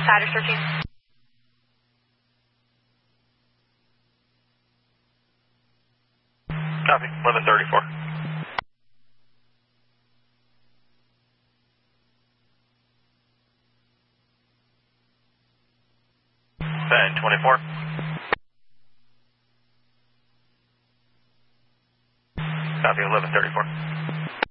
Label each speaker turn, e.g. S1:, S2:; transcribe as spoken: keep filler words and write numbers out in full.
S1: East Side searching.
S2: Copy, eleven thirty-four. ten twenty-four. Copy, eleven thirty-four.